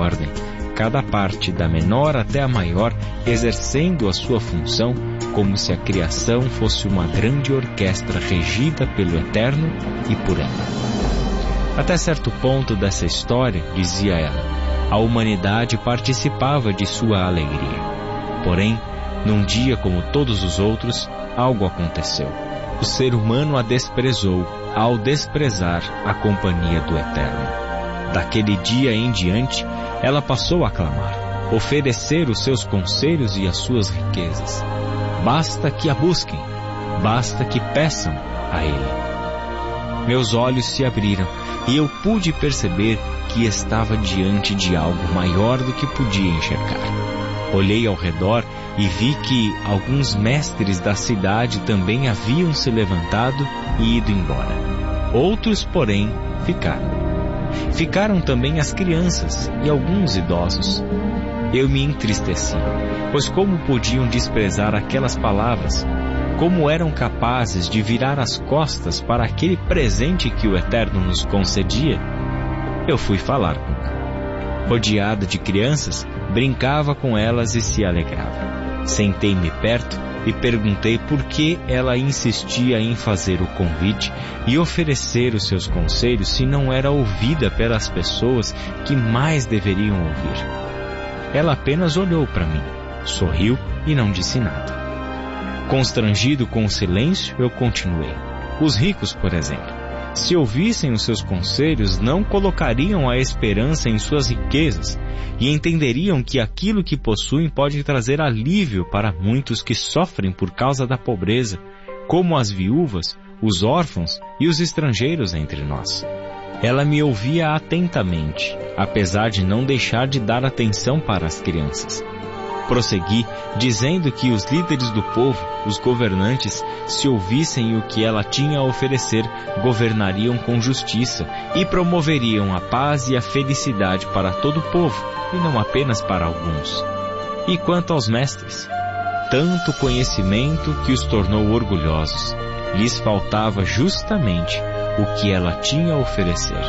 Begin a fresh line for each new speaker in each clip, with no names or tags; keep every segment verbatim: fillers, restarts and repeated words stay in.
ordem, cada parte, da menor até a maior, exercendo a sua função, como se a criação fosse uma grande orquestra regida pelo Eterno e por ela. Até certo ponto dessa história, dizia ela, a humanidade participava de sua alegria. Porém, num dia como todos os outros, algo aconteceu. O ser humano a desprezou ao desprezar a companhia do Eterno. Daquele dia em diante, ela passou a clamar, oferecer os seus conselhos e as suas riquezas. Basta que a busquem, basta que peçam a Ele. Meus olhos se abriram e eu pude perceber que estava diante de algo maior do que podia enxergar. Olhei ao redor e vi que alguns mestres da cidade também haviam se levantado e ido embora. Outros, porém, ficaram. Ficaram também as crianças e alguns idosos. Eu me entristeci, pois como podiam desprezar aquelas palavras? Como eram capazes de virar as costas para aquele presente que o Eterno nos concedia? Eu fui falar com ela. Rodeada de crianças, brincava com elas e se alegrava. Sentei-me perto e perguntei por que ela insistia em fazer o convite e oferecer os seus conselhos se não era ouvida pelas pessoas que mais deveriam ouvir. Ela apenas olhou para mim, sorriu e não disse nada. Constrangido com o silêncio, eu continuei. Os ricos, por exemplo, se ouvissem os seus conselhos, não colocariam a esperança em suas riquezas e entenderiam que aquilo que possuem pode trazer alívio para muitos que sofrem por causa da pobreza, como as viúvas, os órfãos e os estrangeiros entre nós. Ela me ouvia atentamente, apesar de não deixar de dar atenção para as crianças. Prossegui, dizendo que os líderes do povo, os governantes, se ouvissem o que ela tinha a oferecer, governariam com justiça e promoveriam a paz e a felicidade para todo o povo, e não apenas para alguns. E quanto aos mestres? Tanto conhecimento que os tornou orgulhosos. Lhes faltava justamente o que ela tinha a oferecer.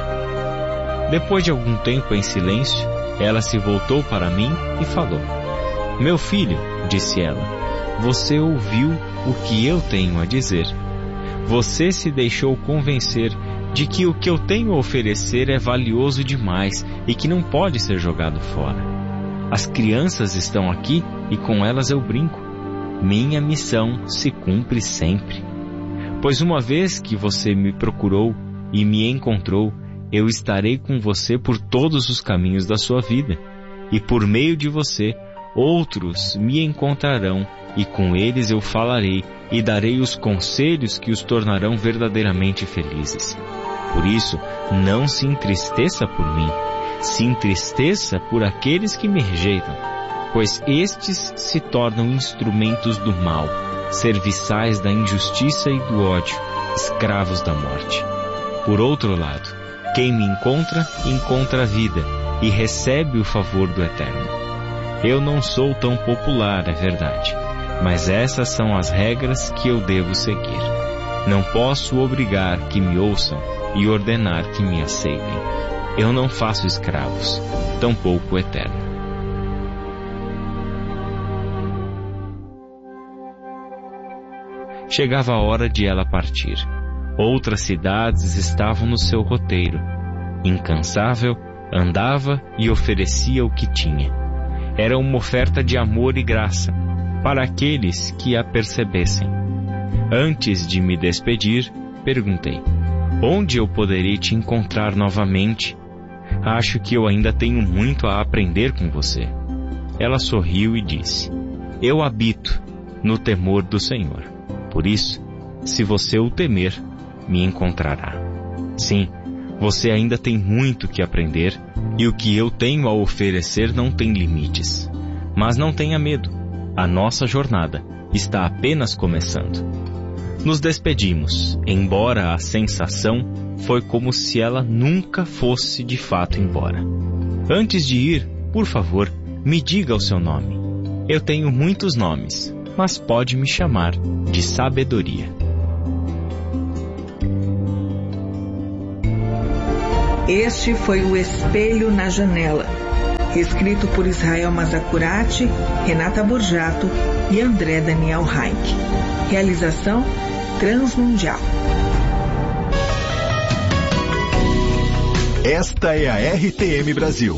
Depois de algum tempo em silêncio, ela se voltou para mim e falou. Meu filho, disse ela, você ouviu o que eu tenho a dizer. Você se deixou convencer de que o que eu tenho a oferecer é valioso demais e que não pode ser jogado fora. As crianças estão aqui e com elas eu brinco. Minha missão se cumpre sempre. Pois uma vez que você me procurou e me encontrou, eu estarei com você por todos os caminhos da sua vida. E por meio de você, outros me encontrarão e com eles eu falarei e darei os conselhos que os tornarão verdadeiramente felizes. Por isso, não se entristeça por mim, se entristeça por aqueles que me rejeitam, pois estes se tornam instrumentos do mal, serviçais da injustiça e do ódio, escravos da morte. Por outro lado, quem me encontra, encontra a vida e recebe o favor do Eterno. Eu não sou tão popular, é verdade, mas essas são as regras que eu devo seguir. Não posso obrigar que me ouçam e ordenar que me aceitem. Eu não faço escravos, tampouco o Eterno. Chegava a hora de ela partir. Outras cidades estavam no seu roteiro. Incansável, andava e oferecia o que tinha. Era uma oferta de amor e graça para aqueles que a percebessem. Antes de me despedir, perguntei, onde eu poderei te encontrar novamente? Acho que eu ainda tenho muito a aprender com você. Ela sorriu e disse, eu habito no temor do Senhor. Por isso, se você o temer, me encontrará. Sim, você ainda tem muito que aprender e o que eu tenho a oferecer não tem limites. Mas não tenha medo, a nossa jornada está apenas começando. Nos despedimos, embora a sensação foi como se ela nunca fosse de fato embora. Antes de ir, por favor, me diga o seu nome. Eu tenho muitos nomes, mas pode me chamar de Sabedoria.
Este foi o Espelho na Janela, escrito por Israel Mazacurati, Renata Borjato e André Daniel Reich. Realização Transmundial.
Esta é a R T M Brasil.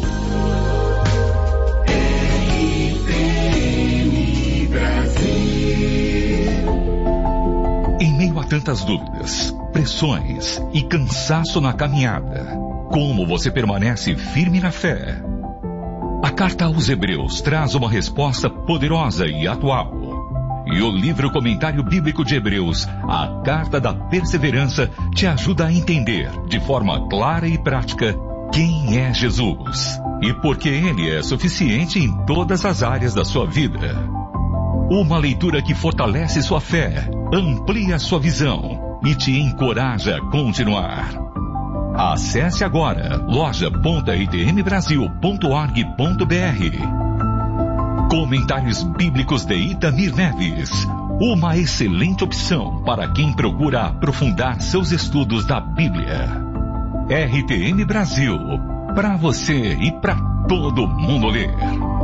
R T M Brasil.
Em meio a tantas dúvidas, pressões e cansaço na caminhada, como você permanece firme na fé? A carta aos Hebreus traz uma resposta poderosa e atual. E o livro Comentário Bíblico de Hebreus, a Carta da Perseverança, te ajuda a entender, de forma clara e prática, quem é Jesus e por que Ele é suficiente em todas as áreas da sua vida. Uma leitura que fortalece sua fé, amplia sua visão e te encoraja a continuar. Acesse agora loja ponto r t m brasil ponto org ponto b r. Comentários Bíblicos de Itamir Neves. Uma excelente opção para quem procura aprofundar seus estudos da Bíblia. R T M Brasil. Para você e para todo mundo ler.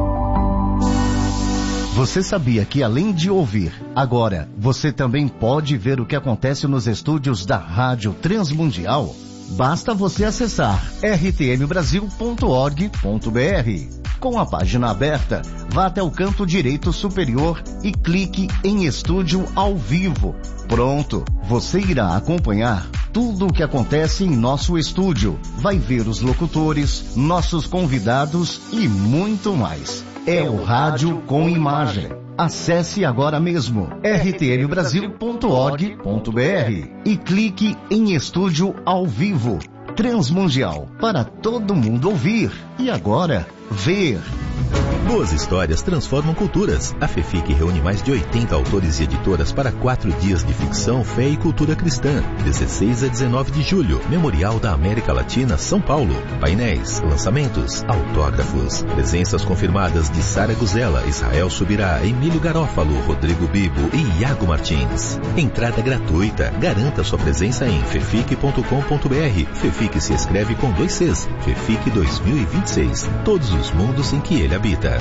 Você sabia que além de ouvir, agora você também pode ver o que acontece nos estúdios da Rádio Transmundial? Basta você acessar r t m brasil ponto org ponto b r. Com a página aberta, vá até o canto direito superior e clique em Estúdio ao Vivo. Pronto, você irá acompanhar tudo o que acontece em nosso estúdio. Vai ver os locutores, nossos convidados e muito mais. É o rádio com imagem. Acesse agora mesmo r t m brasil ponto org ponto b r e clique em Estúdio ao Vivo. Transmundial, para todo mundo ouvir e agora ver.
Boas histórias transformam culturas. A FEFIC reúne mais de oitenta autores e editoras para quatro dias de ficção, fé e cultura cristã. dezesseis a dezenove de julho, Memorial da América Latina, São Paulo. Painéis, lançamentos, autógrafos. Presenças confirmadas de Sara Guzela, Israel Subirá, Emílio Garófalo, Rodrigo Bibo e Iago Martins. Entrada gratuita. Garanta sua presença em fefic ponto com ponto b r. FEFIC se escreve com dois Cs. FEFIC dois mil e vinte e seis. Todos os mundos em que ele habita.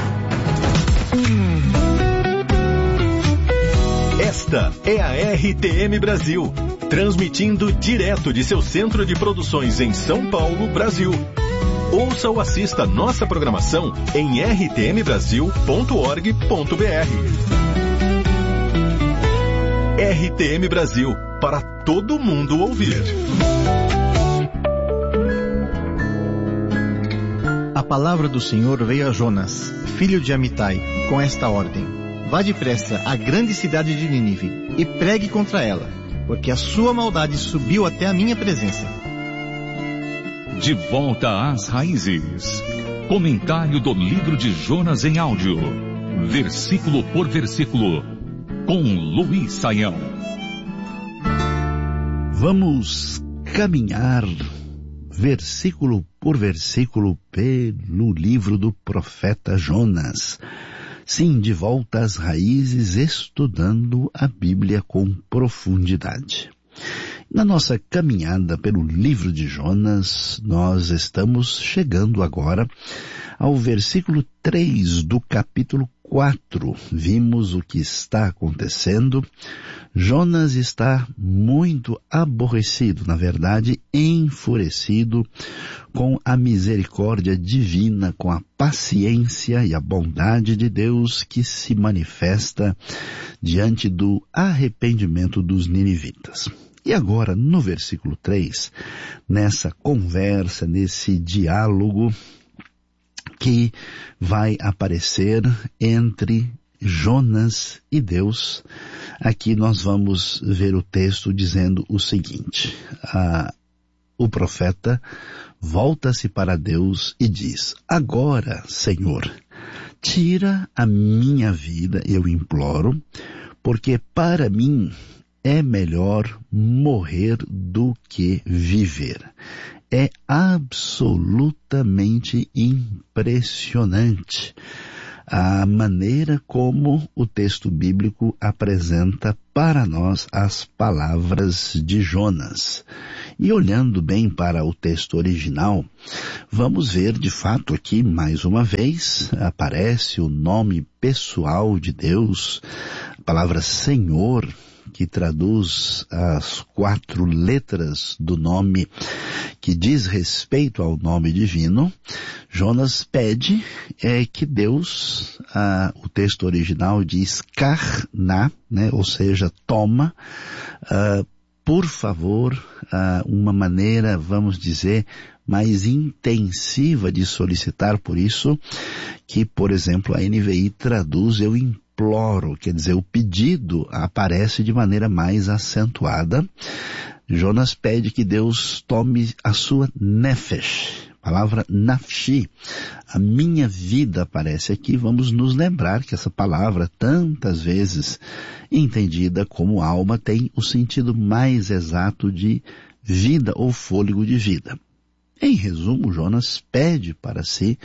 Esta é a R T M Brasil, transmitindo direto de seu centro de produções em São Paulo, Brasil. Ouça ou assista nossa programação em r t m brasil ponto org ponto b r. R T M Brasil, para todo mundo ouvir.
A palavra do Senhor veio a Jonas, filho de Amitai, com esta ordem: vá depressa à grande cidade de Nínive e pregue contra ela, porque a sua maldade subiu até a minha presença.
De volta às raízes. Comentário do livro de Jonas em áudio, versículo por versículo, com Luiz Saião.
Vamos caminhar versículo por versículo pelo livro do profeta Jonas. Sim, de volta às raízes, estudando a Bíblia com profundidade. Na nossa caminhada pelo livro de Jonas, nós estamos chegando agora ao versículo três do capítulo quatro. Vimos o que está acontecendo. Jonas está muito aborrecido, na verdade, enfurecido com a misericórdia divina, com a paciência e a bondade de Deus que se manifesta diante do arrependimento dos ninivitas. E agora, no versículo três, nessa conversa, nesse diálogo que vai aparecer entre Jonas e Deus, aqui nós vamos ver o texto dizendo o seguinte: ah, o profeta volta-se para Deus e diz: agora, Senhor, tira a minha vida, eu imploro, porque para mim é melhor morrer do que viver. É absolutamente impressionante a maneira como o texto bíblico apresenta para nós as palavras de Jonas. E olhando bem para o texto original, vamos ver de fato aqui, mais uma vez, aparece o nome pessoal de Deus, a palavra Senhor, que traduz as quatro letras do nome que diz respeito ao nome divino. Jonas pede é, que Deus, ah, o texto original diz karna, né, ou seja, toma, ah, por favor, ah, uma maneira, vamos dizer, mais intensiva de solicitar. Por isso que, por exemplo, a N V I traduz eu imploro, quer dizer, o pedido aparece de maneira mais acentuada. Jonas pede que Deus tome a sua nefesh, palavra nafshi, a minha vida aparece aqui. Vamos nos lembrar que essa palavra, tantas vezes entendida como alma, tem o sentido mais exato de vida ou fôlego de vida. Em resumo, Jonas pede para si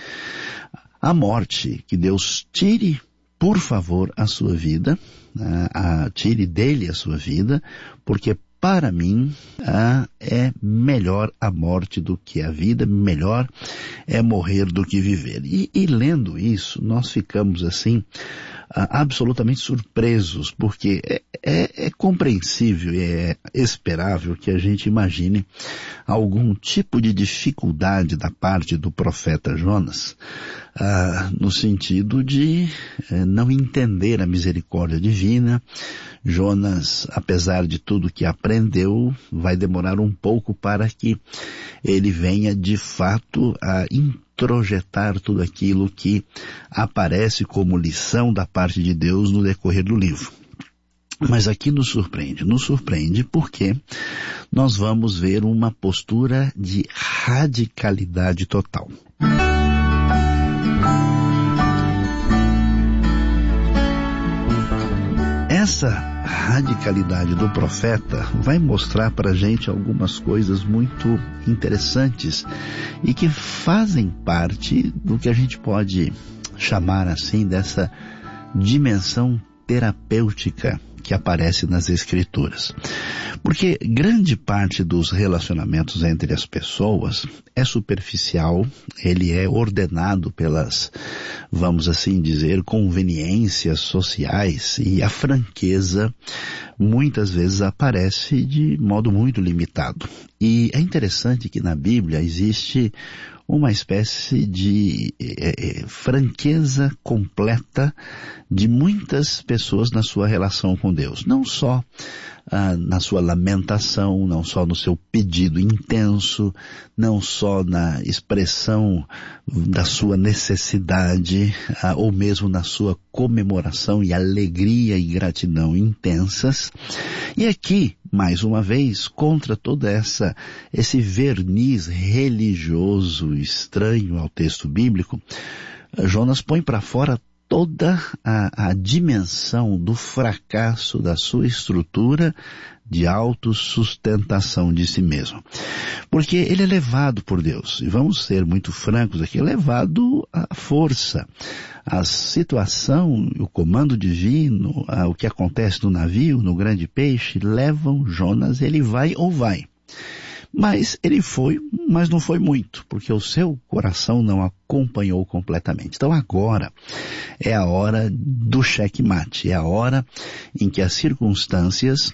a morte, que Deus tire, por favor, a sua vida, a, a, tire dele a sua vida, porque para mim, ah, é melhor a morte do que a vida, melhor é morrer do que viver. E, e lendo isso, nós ficamos assim, ah, absolutamente surpresos, porque é, é, é compreensível e é esperável que a gente imagine algum tipo de dificuldade da parte do profeta Jonas, ah, no sentido de eh, não entender a misericórdia divina. Jonas, apesar de tudo que aprendeu, vai demorar um pouco para que ele venha de fato a introjetar tudo aquilo que aparece como lição da parte de Deus no decorrer do livro. Mas aqui nos surpreende, nos surpreende porque nós vamos ver uma postura de radicalidade total. Essa radicalidade do profeta vai mostrar para a gente algumas coisas muito interessantes e que fazem parte do que a gente pode chamar assim dessa dimensão terapêutica que aparece nas Escrituras. Porque grande parte dos relacionamentos entre as pessoas é superficial, ele é ordenado pelas, vamos assim dizer, conveniências sociais, e a franqueza muitas vezes aparece de modo muito limitado. E é interessante que na Bíblia existe uma espécie de é, é, franqueza completa de muitas pessoas na sua relação com Deus. Não só ah, na sua lamentação, não só no seu pedido intenso, não só na expressão da sua necessidade, ah, ou mesmo na sua comemoração e alegria e gratidão intensas. E aqui, mais uma vez, contra toda essa, esse verniz religioso estranho ao texto bíblico, Jonas põe para fora toda a, a dimensão do fracasso da sua estrutura de autossustentação de si mesmo. Porque ele é levado por Deus, e vamos ser muito francos aqui, é levado à força. A situação, o comando divino, a, o que acontece no navio, no grande peixe, levam Jonas, ele vai ou vai. Mas ele foi, mas não foi muito, porque o seu coração não acompanhou completamente. Então agora é a hora do checkmate, é a hora em que as circunstâncias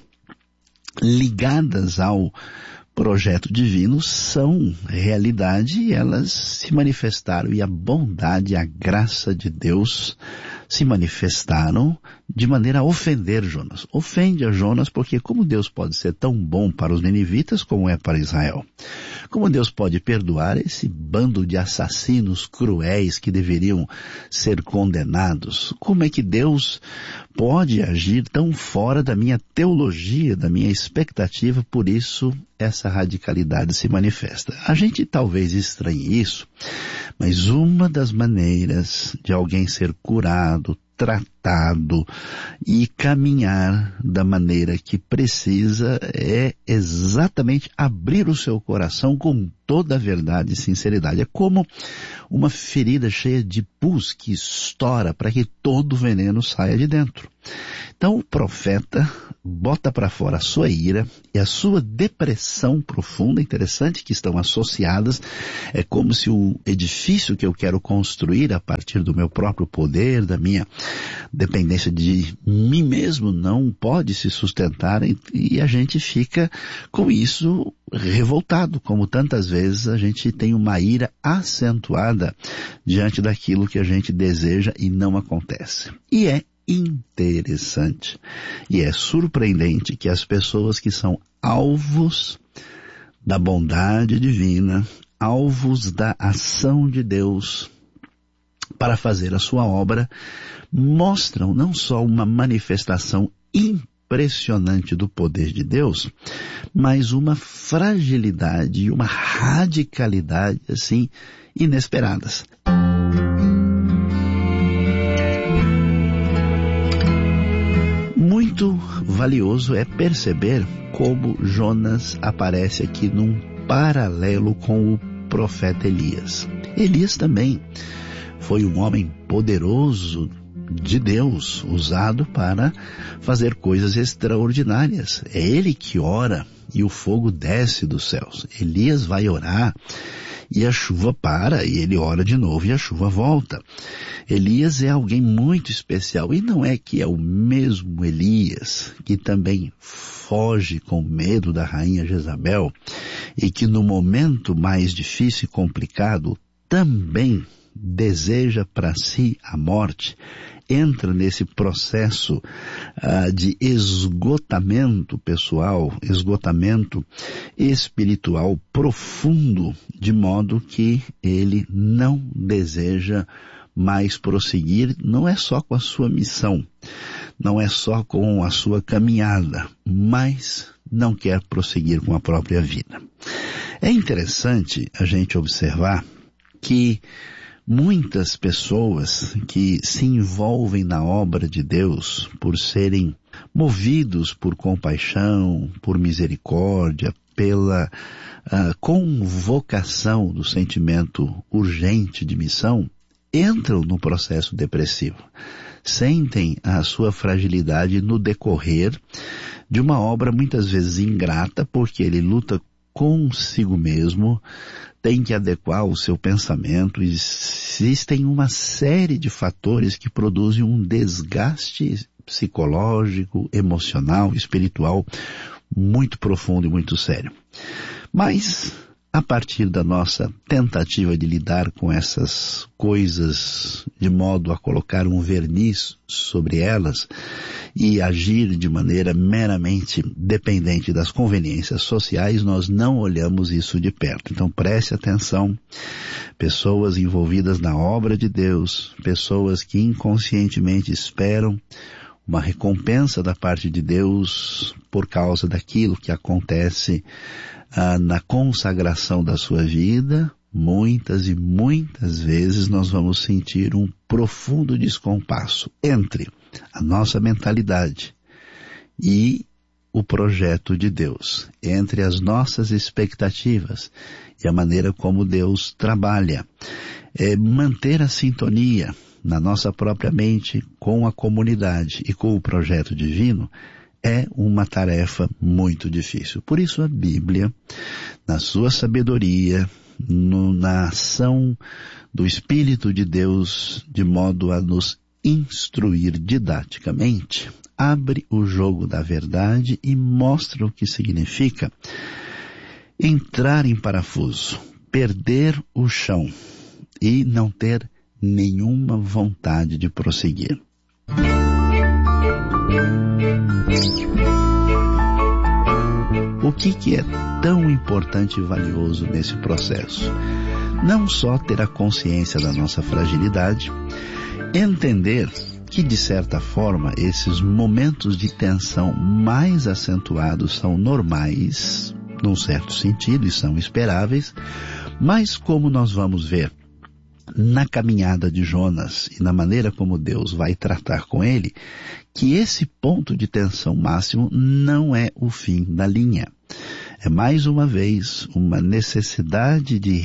ligadas ao projeto divino são realidade e elas se manifestaram, e a bondade e a graça de Deus se manifestaram de maneira a ofender Jonas. Ofende a Jonas porque como Deus pode ser tão bom para os ninivitas como é para Israel? Como Deus pode perdoar esse bando de assassinos cruéis que deveriam ser condenados? Como é que Deus pode agir tão fora da minha teologia, da minha expectativa? Por isso essa radicalidade se manifesta. A gente talvez estranhe isso, mas uma das maneiras de alguém ser curado, tratado e caminhar da maneira que precisa é exatamente abrir o seu coração com toda a verdade e sinceridade. É como uma ferida cheia de pus que estoura para que todo o veneno saia de dentro. Então o profeta bota para fora a sua ira e a sua depressão profunda. Interessante que estão associadas. É como se o edifício que eu quero construir a partir do meu próprio poder, da minha dependência de mim mesmo, não pode se sustentar, e a gente fica com isso revoltado, como tantas vezes a gente tem uma ira acentuada diante daquilo que a gente deseja e não acontece. E é interessante e é surpreendente que as pessoas que são alvos da bondade divina, alvos da ação de Deus para fazer a sua obra, mostram não só uma manifestação impressionante do poder de Deus, mas uma fragilidade e uma radicalidade assim inesperadas. Muito valioso é perceber como Jonas aparece aqui num paralelo com o profeta Elias. Elias também foi um homem poderoso de Deus, usado para fazer coisas extraordinárias. É ele que ora e o fogo desce dos céus. Elias vai orar e a chuva para, e ele ora de novo e a chuva volta. Elias é alguém muito especial, e não é que é o mesmo Elias que também foge com medo da rainha Jezabel e que no momento mais difícil e complicado também deseja para si a morte, entra nesse processo uh, de esgotamento pessoal, esgotamento espiritual profundo, de modo que ele não deseja mais prosseguir, não é só com a sua missão, não é só com a sua caminhada, mas não quer prosseguir com a própria vida. É interessante a gente observar que muitas pessoas que se envolvem na obra de Deus por serem movidos por compaixão, por misericórdia, pela uh, convocação do sentimento urgente de missão, entram no processo depressivo. Sentem a sua fragilidade no decorrer de uma obra muitas vezes ingrata, porque ele luta consigo mesmo, tem que adequar o seu pensamento. Existem uma série de fatores que produzem um desgaste psicológico, emocional, espiritual muito profundo e muito sério. Mas, a partir da nossa tentativa de lidar com essas coisas de modo a colocar um verniz sobre elas e agir de maneira meramente dependente das conveniências sociais, nós não olhamos isso de perto. Então preste atenção, pessoas envolvidas na obra de Deus, pessoas que inconscientemente esperam uma recompensa da parte de Deus por causa daquilo que acontece ah, na consagração da sua vida, muitas e muitas vezes nós vamos sentir um profundo descompasso entre a nossa mentalidade e o projeto de Deus, entre as nossas expectativas e a maneira como Deus trabalha. É manter a sintonia na nossa própria mente com a comunidade e com o projeto divino é uma tarefa muito difícil. Por isso a Bíblia, na sua sabedoria, no, na ação do Espírito de Deus, de modo a nos instruir didaticamente, abre o jogo da verdade e mostra o que significa entrar em parafuso, perder o chão e não ter nenhuma vontade de prosseguir. O que que é tão importante e valioso nesse processo? Não só ter a consciência da nossa fragilidade, entender que, de certa forma, esses momentos de tensão mais acentuados são normais, num certo sentido, e são esperáveis, mas como nós vamos ver na caminhada de Jonas e na maneira como Deus vai tratar com ele, que esse ponto de tensão máximo não é o fim da linha. É mais uma vez uma necessidade de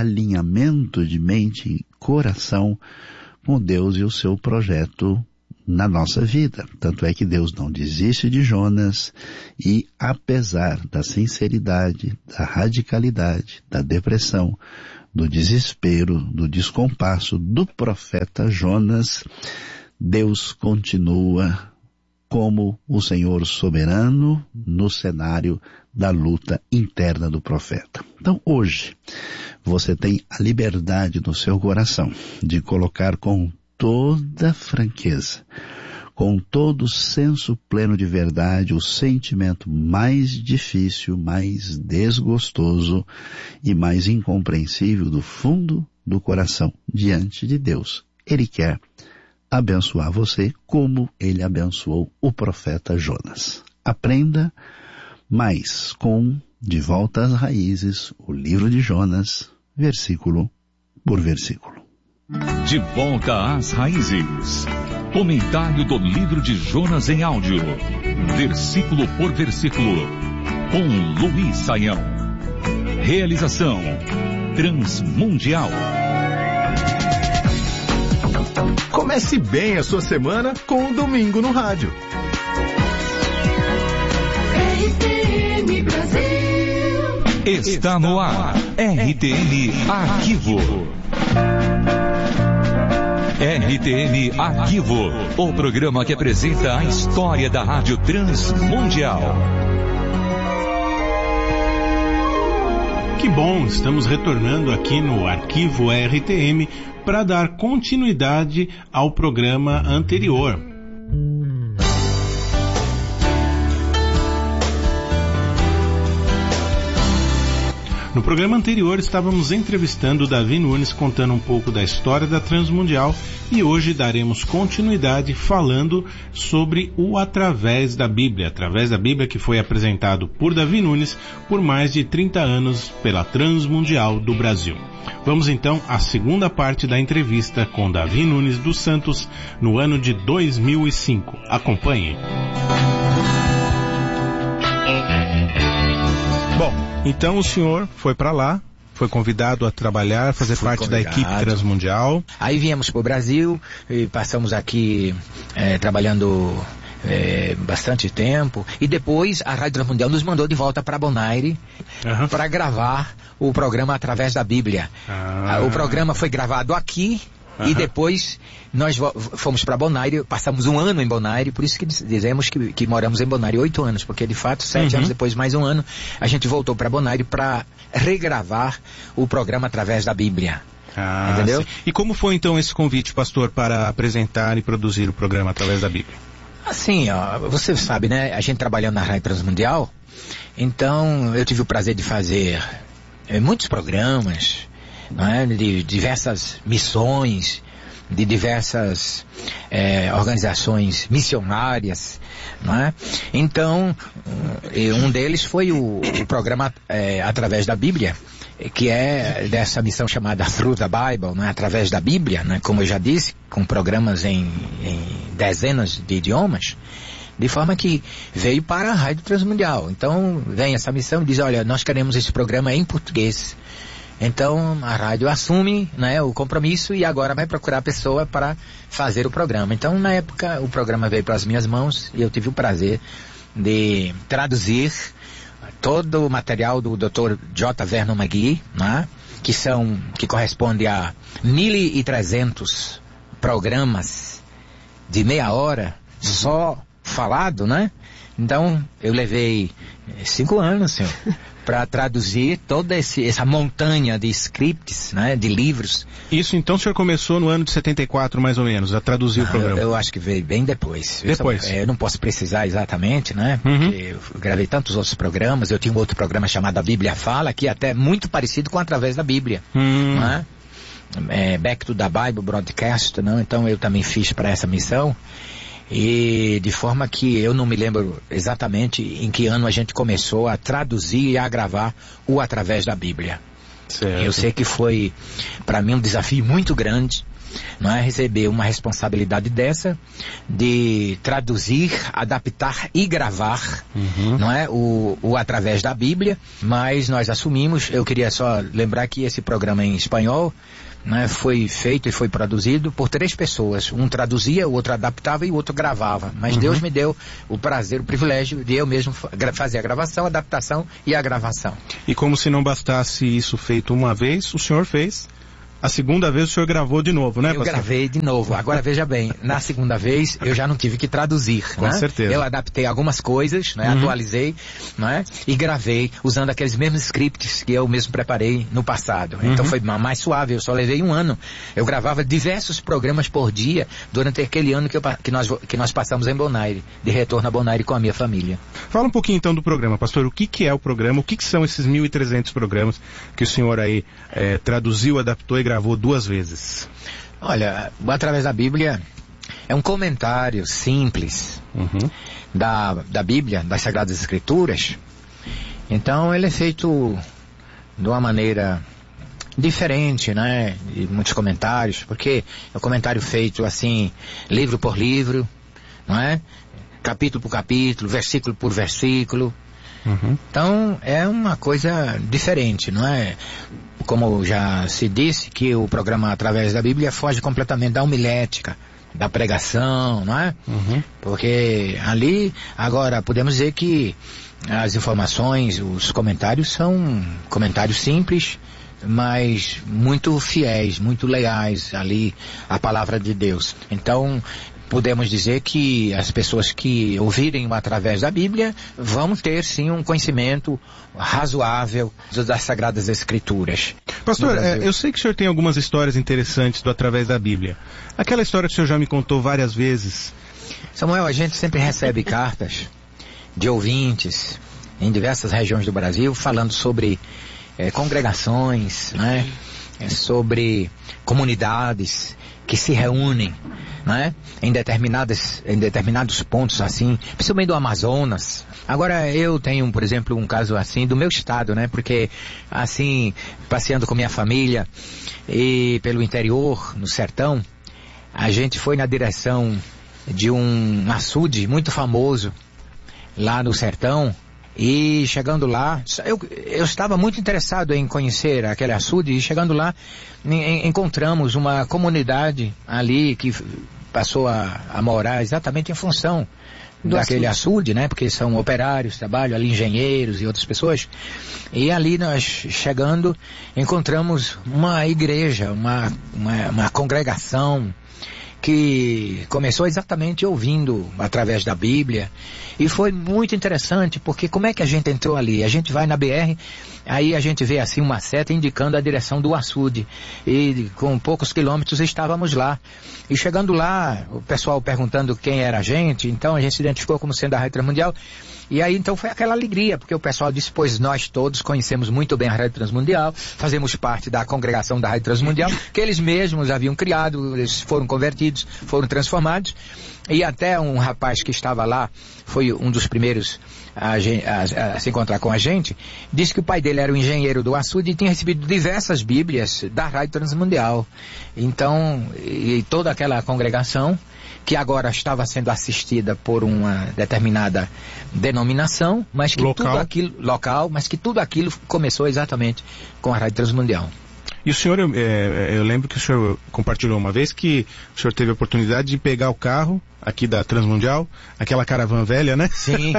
realinhamento de mente e coração com Deus e o seu projeto na nossa vida. Tanto é que Deus não desiste de Jonas e, apesar da sinceridade, da radicalidade, da depressão, do desespero, do descompasso do profeta Jonas, Deus continua como o Senhor soberano no cenário da luta interna do profeta. Então hoje, você tem a liberdade no seu coração de colocar com toda franqueza, com todo o senso pleno de verdade, o sentimento mais difícil, mais desgostoso e mais incompreensível do fundo do coração diante de Deus. Ele quer abençoar você como ele abençoou o profeta Jonas. Aprenda mais com De Volta às Raízes, o livro de Jonas, versículo por versículo.
De Volta às Raízes. Comentário do livro de Jonas em áudio, versículo por versículo, com Luiz Saião. Realização Transmundial.
Comece bem a sua semana com o Domingo no Rádio.
R T M Brasil.
Está no ar, R T M Arquivo. R T M Arquivo, o programa que apresenta a história da Rádio Transmundial.
Que bom, estamos retornando aqui no Arquivo R T M para dar continuidade ao programa anterior. No programa anterior estávamos entrevistando Davi Nunes, contando um pouco da história da Transmundial, e hoje daremos continuidade falando sobre o Através da Bíblia, Através da Bíblia que foi apresentado por Davi Nunes por mais de trinta anos pela Transmundial do Brasil. Vamos então à segunda parte da entrevista com Davi Nunes dos Santos no ano de dois mil e cinco. Acompanhe. Bom, então o senhor foi para lá, foi convidado a trabalhar, fazer Fui parte convidado. da equipe Transmundial.
Aí viemos para o Brasil e passamos aqui é, trabalhando é, bastante tempo. E depois a Rádio Transmundial nos mandou de volta para Bonaire uhum. para gravar o programa Através da Bíblia. Ah. O programa foi gravado aqui. Uhum. E depois nós fomos para Bonaire, passamos um ano em Bonaire, por isso que dizemos que, que moramos em Bonaire oito anos, porque de fato, sete uhum. anos depois, mais um ano, a gente voltou para Bonaire para regravar o programa Através da Bíblia.
Ah, entendeu? Sim. E como foi então esse convite, pastor, para apresentar e produzir o programa Através da Bíblia?
Assim, ó, você sabe, né, a gente trabalhando na Rádio Transmundial, então eu tive o prazer de fazer é, muitos programas, não é? De diversas missões, de diversas é, organizações missionárias, não é? Então, um deles foi o, o programa é, Através da Bíblia, que é dessa missão chamada Through the Bible, não é? Através da Bíblia, né? Como eu já disse, com programas em, em dezenas de idiomas, de forma que veio para a Rádio Transmundial. Então, vem essa missão e diz, olha, nós queremos esse programa em português. Então a rádio assume, né, o compromisso e agora vai procurar a pessoa para fazer o programa. Então na época o programa veio para as minhas mãos e eu tive o prazer de traduzir todo o material do doutor J. Vernon McGee, né, que são, que corresponde a mil e trezentos programas de meia hora só falado, né? Então eu levei cinco anos, senhor, para traduzir toda esse, essa montanha de scripts, né, de livros.
Isso então o senhor começou no ano de setenta e quatro, mais ou menos, a traduzir ah, o programa?
Eu, eu acho que veio bem depois.
Depois?
Eu, só, é, eu não posso precisar exatamente, né, porque uhum. eu gravei tantos outros programas. Eu tinha um outro programa chamado A Bíblia Fala, que é até muito parecido com Através da Bíblia, hum. né? É, Back to the Bible Broadcast, não? Então eu também fiz para essa missão. E de forma que eu não me lembro exatamente em que ano a gente começou a traduzir e a gravar o Através da Bíblia. Certo. Eu sei que foi para mim um desafio muito grande, não é, receber uma responsabilidade dessa de traduzir, adaptar e gravar, uhum. não é, o, o Através da Bíblia. Mas nós assumimos. Eu queria só lembrar que esse programa em espanhol né, foi feito e foi produzido por três pessoas. Um traduzia, o outro adaptava e o outro gravava. Mas uhum. Deus me deu o prazer, o privilégio de eu mesmo fazer a gravação, a adaptação e a gravação.
E como se não bastasse isso feito uma vez, o senhor fez... A segunda vez o senhor gravou de novo, né,
pastor? Eu gravei de novo. Agora, veja bem, na segunda vez eu já não tive que traduzir,
Com
né?
certeza.
Eu adaptei algumas coisas, né? Uhum. Atualizei, né? E gravei usando aqueles mesmos scripts que eu mesmo preparei no passado. Uhum. Então foi mais suave, eu só levei um ano. Eu gravava diversos programas por dia durante aquele ano que, eu, que, nós, que nós passamos em Bonaire, de retorno a Bonaire com a minha família.
Fala um pouquinho então do programa, pastor. O que, que é o programa? O que, que são esses mil e trezentos programas que o senhor aí é, traduziu, adaptou e gravou duas vezes?
Olha, Através da Bíblia é um comentário simples uhum. da, da Bíblia, das Sagradas Escrituras. Então ele é feito de uma maneira diferente, né? De muitos comentários, porque é um comentário feito assim, livro por livro, não é? Capítulo por capítulo, versículo por versículo. Uhum. Então é uma coisa diferente, não é? Como já se disse, que o programa Através da Bíblia foge completamente da homilética, da pregação, não é? Uhum. Porque ali, agora, podemos dizer que as informações, os comentários são comentários simples, mas muito fiéis, muito leais ali à palavra de Deus. Então, podemos dizer que as pessoas que ouvirem Através da Bíblia vão ter sim um conhecimento razoável das Sagradas Escrituras.
Pastor, é, eu sei que o senhor tem algumas histórias interessantes do Através da Bíblia. Aquela história que o senhor já me contou várias vezes.
Samuel, a gente sempre recebe cartas de ouvintes em diversas regiões do Brasil falando sobre é, congregações, né? É, sobre comunidades que se reúnem, né, em determinadas, em determinados pontos assim, principalmente do Amazonas. Agora eu tenho, por exemplo, um caso assim do meu estado, né, porque assim, passeando com minha família e pelo interior, no sertão, a gente foi na direção de um açude muito famoso lá no sertão. E chegando lá, eu, eu estava muito interessado em conhecer aquele açude, e chegando lá, em, encontramos uma comunidade ali que passou a, a morar exatamente em função do daquele açude, né? Porque são operários, trabalham ali, engenheiros e outras pessoas. E ali nós, chegando, encontramos uma igreja, uma, uma, uma congregação que começou exatamente ouvindo através da Bíblia, e foi muito interessante, porque como é que a gente entrou ali? A gente vai na B R, aí a gente vê assim uma seta indicando a direção do açude, e com poucos quilômetros estávamos lá, e chegando lá, o pessoal perguntando quem era a gente, então a gente se identificou como sendo a Rádio Transmundial. E aí então foi aquela alegria, porque o pessoal disse, pois nós todos conhecemos muito bem a Rádio Transmundial, fazemos parte da congregação da Rádio Transmundial, que eles mesmos haviam criado, eles foram convertidos, foram transformados, e até um rapaz que estava lá, foi um dos primeiros a, a, a se encontrar com a gente, disse que o pai dele era o engenheiro do açude e tinha recebido diversas bíblias da Rádio Transmundial. Então, e toda aquela congregação, que agora estava sendo assistida por uma determinada denominação, mas que
local.
tudo aquilo, local, mas que tudo aquilo começou exatamente com a Rádio Transmundial.
E o senhor, eu, é, eu lembro que o senhor compartilhou uma vez que o senhor teve a oportunidade de pegar o carro aqui da Transmundial, aquela caravana velha, né?
Sim.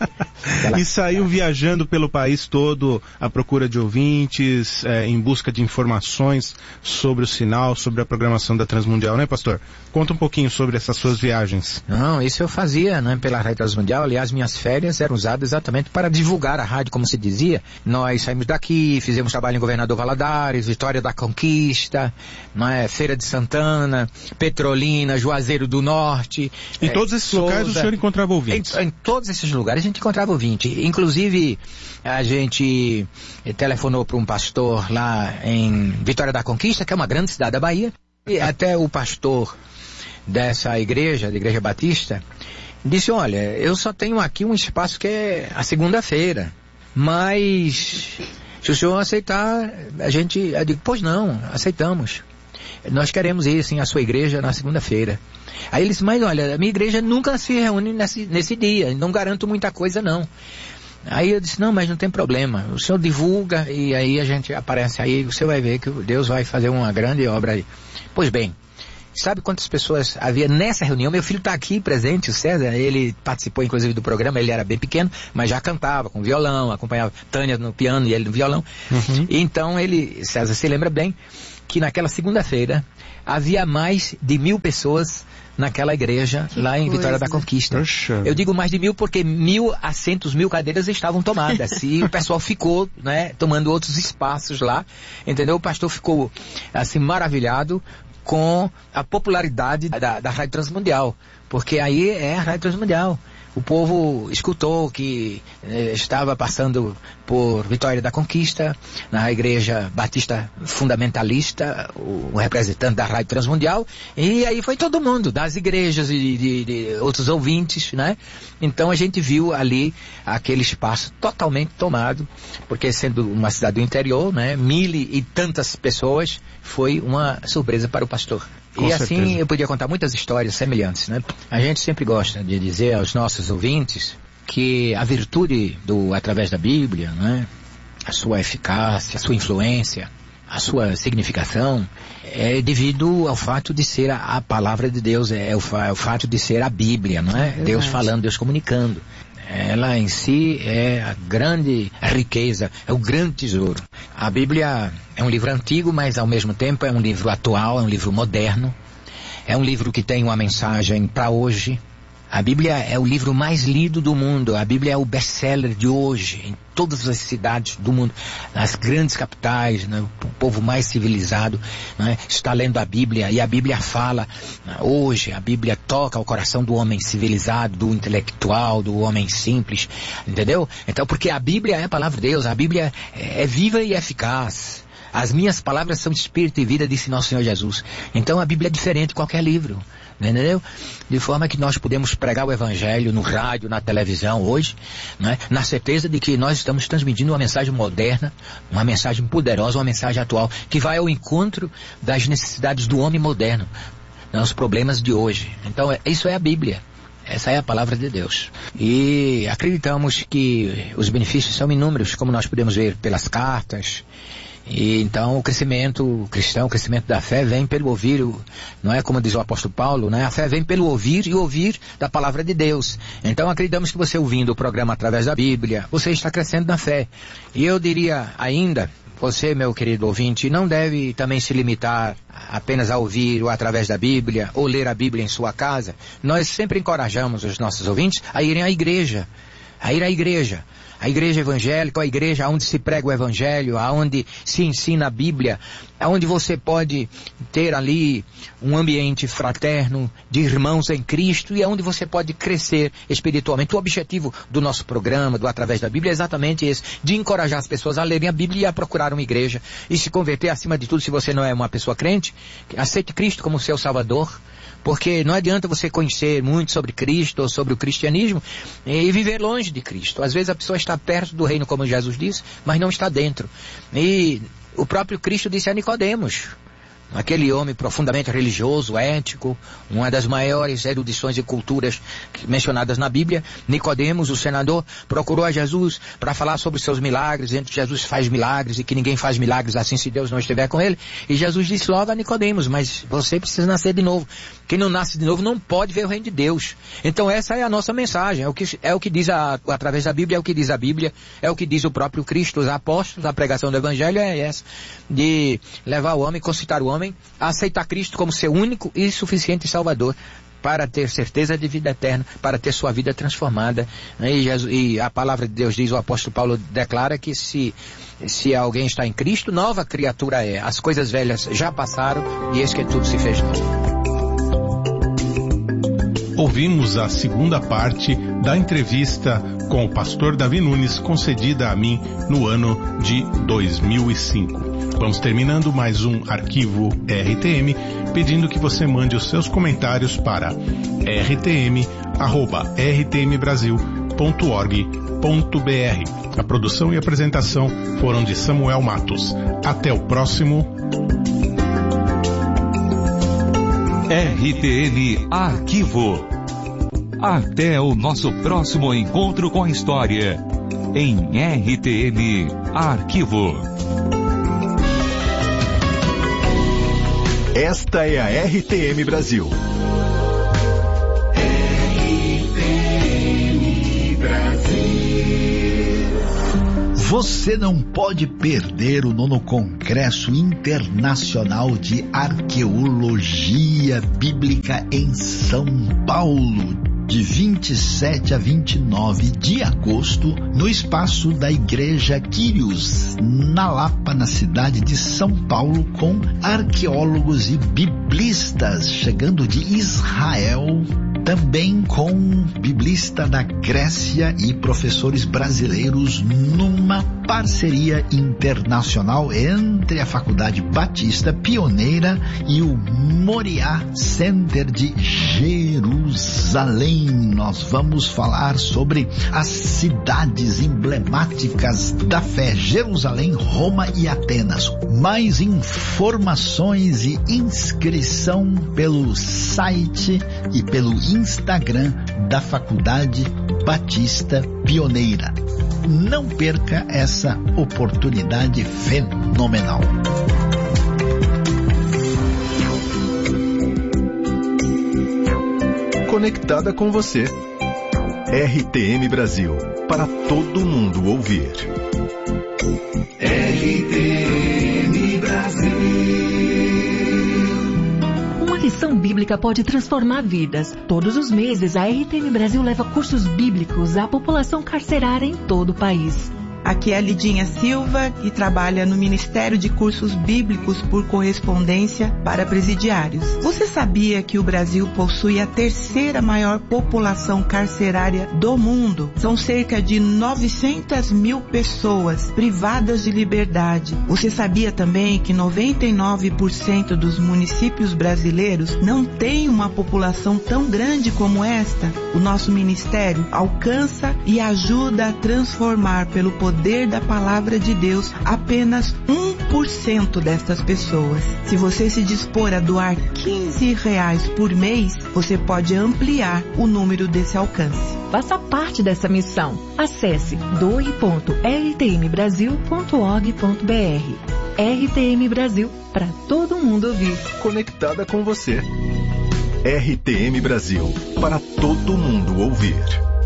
E saiu viajando pelo país todo à procura de ouvintes, é, em busca de informações sobre o sinal, sobre a programação da Transmundial, né, pastor? Conta um pouquinho sobre essas suas viagens.
Não, isso eu fazia, né, pela Rádio Transmundial. Aliás, minhas férias eram usadas exatamente para divulgar a rádio, como se dizia. Nós saímos daqui, fizemos trabalho em Governador Valadares, Vitória da Conquista, né, Feira de Santana, Petrolina, Juazeiro do Norte.
Em é, todos esses Souza, locais o senhor encontrava ouvinte?
Em, em todos esses lugares a gente encontrava ouvinte. Inclusive, a gente telefonou para um pastor lá em Vitória da Conquista, que é uma grande cidade da Bahia, e até o pastor dessa igreja, da Igreja Batista, disse, olha, eu só tenho aqui um espaço que é a segunda-feira, mas se o senhor aceitar, a gente, eu digo, pois não, aceitamos. Nós queremos ir, sim, à sua igreja na segunda-feira. Aí ele disse, mas olha, a minha igreja nunca se reúne nesse, nesse dia, não garanto muita coisa não. Aí eu disse, não, mas não tem problema, o senhor divulga e aí a gente aparece aí, você vai ver que Deus vai fazer uma grande obra aí. Pois bem, sabe quantas pessoas havia nessa reunião? Meu filho está aqui presente, o César, ele participou inclusive do programa, ele era bem pequeno, mas já cantava com violão, acompanhava Tânia no piano e ele no violão. Uhum. Então ele, César se lembra bem, que naquela segunda-feira havia mais de mil pessoas naquela igreja, que lá em coisa. Vitória da Conquista. Oxa. Eu digo mais de mil porque mil assentos, mil cadeiras estavam tomadas e o pessoal ficou, né, tomando outros espaços lá, entendeu? O pastor ficou, assim, maravilhado com a popularidade da, da Rádio Transmundial, porque aí é a Rádio Transmundial. O povo escutou que eh, estava passando por Vitória da Conquista, na Igreja Batista Fundamentalista, o, o representante da Rádio Transmundial, e aí foi todo mundo, das igrejas e de, de outros ouvintes, né? Então a gente viu ali aquele espaço totalmente tomado, porque sendo uma cidade do interior, né? Mil e tantas pessoas, foi uma surpresa para o pastor. Com e certeza. Assim eu podia contar muitas histórias semelhantes, né? A gente sempre gosta de dizer aos nossos ouvintes que a virtude do através da Bíblia, né? A sua eficácia, a sua influência, a sua significação é devido ao fato de ser a, a palavra de Deus, é o, é o fato de ser a Bíblia, não é? É Deus falando, Deus comunicando. Ela em si é a grande riqueza, é o grande tesouro. A Bíblia é um livro antigo, mas ao mesmo tempo é um livro atual, é um livro moderno. É um livro que tem uma mensagem para hoje. A Bíblia é o livro mais lido do mundo. A Bíblia é o best-seller de hoje, em todas as cidades do mundo, nas grandes capitais, né? O povo mais civilizado, né? Está lendo a Bíblia, e a Bíblia fala, né? Hoje a Bíblia toca o coração do homem civilizado, do intelectual, do homem simples, entendeu? Então, porque a Bíblia é a palavra de Deus, a Bíblia é viva e eficaz. As minhas palavras são espírito e vida, disse nosso Senhor Jesus. Então a Bíblia é diferente de qualquer livro, entendeu? De forma que nós podemos pregar o Evangelho no rádio, na televisão hoje, né? Na certeza de que nós estamos transmitindo uma mensagem moderna, uma mensagem poderosa, uma mensagem atual, que vai ao encontro das necessidades do homem moderno, dos problemas de hoje. Então isso é a Bíblia. Essa é a palavra de Deus. E acreditamos que os benefícios são inúmeros, como nós podemos ver pelas cartas. E então o crescimento cristão, o crescimento da fé vem pelo ouvir, não é como diz o apóstolo Paulo, né? A fé vem pelo ouvir e ouvir da palavra de Deus. Então acreditamos que você ouvindo o programa através da Bíblia, você está crescendo na fé. E eu diria ainda, você, meu querido ouvinte, não deve também se limitar apenas a ouvir ou através da Bíblia, ou ler a Bíblia em sua casa. Nós sempre encorajamos os nossos ouvintes a irem à igreja, a ir à igreja. A igreja evangélica, a igreja onde se prega o evangelho, onde se ensina a Bíblia, onde você pode ter ali um ambiente fraterno de irmãos em Cristo e onde você pode crescer espiritualmente. O objetivo do nosso programa, do Através da Bíblia, é exatamente esse, de encorajar as pessoas a lerem a Bíblia e a procurar uma igreja e se converter. Acima de tudo, se você não é uma pessoa crente, aceite Cristo como seu Salvador. Porque não adianta você conhecer muito sobre Cristo ou sobre o cristianismo e viver longe de Cristo. Às vezes a pessoa está perto do reino, como Jesus disse, mas não está dentro. E o próprio Cristo disse a Nicodemos, aquele homem profundamente religioso, ético, uma das maiores erudições e culturas mencionadas na Bíblia, Nicodemos, o senador, procurou a Jesus para falar sobre seus milagres, dizendo que Jesus faz milagres e que ninguém faz milagres assim se Deus não estiver com ele. E Jesus disse logo a Nicodemos, mas você precisa nascer de novo. Quem não nasce de novo não pode ver o reino de Deus. Então essa é a nossa mensagem, é o que, é o que diz a, através da Bíblia, é o que diz a Bíblia, é o que diz o próprio Cristo, os apóstolos, a pregação do Evangelho é essa, de levar o homem, concitar o homem a aceitar Cristo como seu único e suficiente Salvador, para ter certeza de vida eterna, para ter sua vida transformada. E, Jesus, e a palavra de Deus diz, o apóstolo Paulo declara que se, se alguém está em Cristo, nova criatura é. As coisas velhas já passaram e eis que tudo se fez novo.
Ouvimos a segunda parte da entrevista com o pastor Davi Nunes, concedida a mim no ano de dois mil e cinco. Vamos terminando mais um arquivo R T M, pedindo que você mande os seus comentários para r t m arroba r t m brasil ponto org ponto b r. A produção e apresentação foram de Samuel Matos. Até o próximo
R T M Arquivo. Até o nosso próximo encontro com a história. em R T M Arquivo.
Esta é a R T M Brasil.
R T M Brasil.
Você não pode perder o nono Congresso Internacional de Arqueologia Bíblica em São Paulo, de vinte e sete a vinte e nove de agosto, no espaço da Igreja Quírios, na Lapa, na cidade de São Paulo, com arqueólogos e biblistas chegando de Israel, também com biblista da Grécia e professores brasileiros, numa parceria internacional entre a Faculdade Batista Pioneira e o Moriá Center de Jerusalém. Nós vamos falar sobre as cidades emblemáticas da fé: Jerusalém, Roma e Atenas. Mais informações e inscrição pelo site e pelo Instagram da Faculdade Batista Pioneira. Não perca essa oportunidade fenomenal.
Conectada com você. R T M Brasil, para todo mundo ouvir.
R T M Brasil.
Uma lição bíblica pode transformar vidas. Todos os meses, a R T M Brasil leva cursos bíblicos à população carcerária em todo o país.
Aqui é a Lidinha Silva e trabalha no Ministério de Cursos Bíblicos por Correspondência para Presidiários. Você sabia que o Brasil possui a terceira maior população carcerária do mundo? São cerca de novecentas mil pessoas privadas de liberdade. Você sabia também que noventa e nove por cento dos municípios brasileiros não têm uma população tão grande como esta? O nosso ministério alcança e ajuda a transformar pelo poder poder da palavra de Deus apenas um por cento destas pessoas. Se você se dispor a doar quinze reais por mês, você pode ampliar o número desse alcance.
Faça parte dessa missão. Acesse doe ponto r t m brasil ponto org ponto b r. R T M Brasil, para todo mundo ouvir.
Conectada com você. R T M Brasil, para todo mundo ouvir.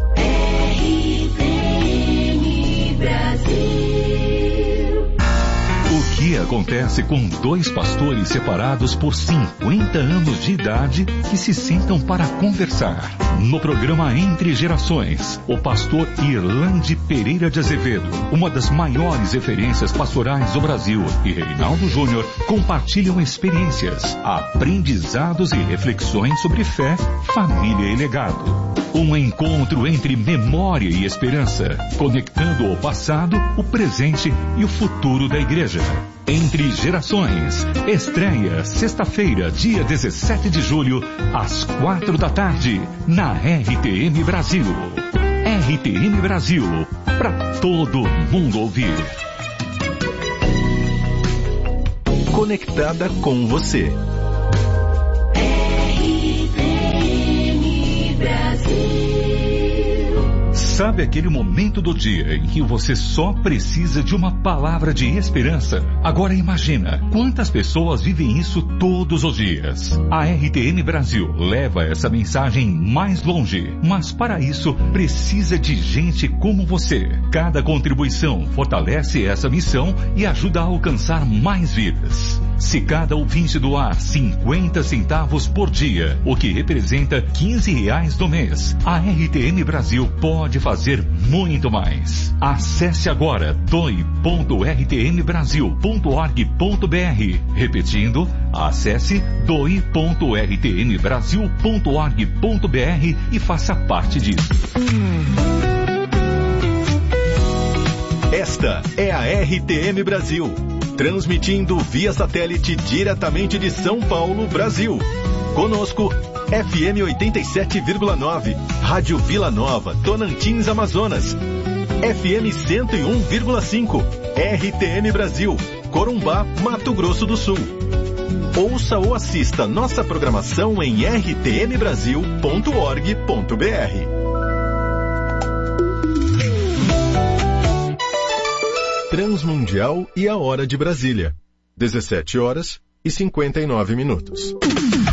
O que acontece com dois pastores separados por cinquenta anos de idade que se sentam para conversar? No programa Entre Gerações, o pastor Irlande Pereira de Azevedo, uma das maiores referências pastorais do Brasil, e Reinaldo Júnior compartilham experiências, aprendizados e reflexões sobre fé, família e legado. Um encontro entre memória e esperança, conectando o passado, o presente e o futuro da igreja. Entre Gerações, estreia sexta-feira, dia dezessete de julho, às quatro da tarde, na R T M Brasil. R T M Brasil, para todo mundo ouvir.
Conectada com você.
Sabe aquele momento do dia em que você só precisa de uma palavra de esperança? Agora imagina, quantas pessoas vivem isso todos os dias? A R T M Brasil leva essa mensagem mais longe, mas para isso precisa de gente como você. Cada contribuição fortalece essa missão e ajuda a alcançar mais vidas. Se cada ouvinte doar cinquenta centavos por dia, o que representa quinze reais do mês, a R T M Brasil pode fazer muito mais. Acesse agora doe ponto r t m brasil ponto org ponto b r. Repetindo, acesse doe ponto r t m brasil ponto org ponto b r e faça parte disso.
Esta é a R T M Brasil, transmitindo via satélite diretamente de São Paulo, Brasil. Conosco, F M oitenta e sete vírgula nove, Rádio Vila Nova, Tonantins, Amazonas. F M cento e um vírgula cinco, R T M Brasil, Corumbá, Mato Grosso do Sul. Ouça ou assista nossa programação em r t m brasil ponto org ponto b r. Transmundial e a Hora de Brasília. dezessete horas e cinquenta e nove minutos.